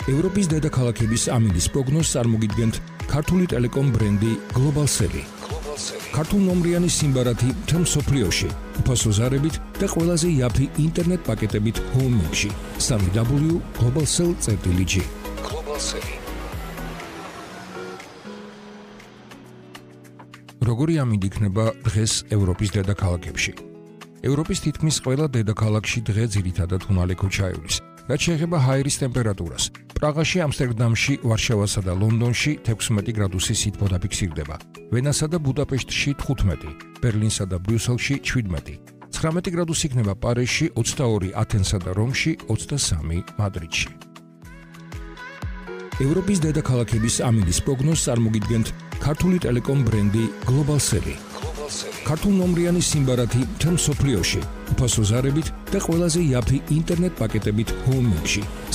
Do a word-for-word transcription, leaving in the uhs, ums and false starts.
ევროპის დედაქალაქების ამინდის პროგნოზს წარმოგიდგენთ ქართული ტელეკომ ბრენდი Globalcell. ქართულ ნომრიანი სიმბარათი მთელ მსოფლიოში, უფასო ზარებით და ყველაზე იაფი ინტერნეტ პაკეტებით ჰოუმინგში. სამი დაბლიუ Globalcell წერტილი ჯი. Globalcell. როგორი ამინდი იქნება დღეს ევროპის დედაქალაქებში? ევროპის თითქმის ყველა დედაქალაქში დღე ძირითადად უნალექო ჩაივლის. რაც შეეხება ჰაერის ტემპერატურას, პრაღაში, ამსტერდამში, ვარშავასა და ლონდონში თექვსმეტი გრადუსი სითბო დაფიქსირდება, ვენასა და ბუდაპეშტში თხუთმეტი, ბერლინსა და ბრიუსელში შვიდმეტი, ცხრამეტი გრადუსი იქნება პარიზში, ოცდაორი ათენსა და რომში, ოცდასამი მადრიდში. ევროპის დედაქალაქების ამინდის პროგნოზს წარმოგიდგენთ ქართული ტელეკომ ბრენდი Globalcell. ქართულ ნომრიანი სიმბარათი მთელ მსოფლიოში, უფასო ზარებით და ყველაზე იაფი ინტერნეტ პაკეტებით ჰოუმინგში.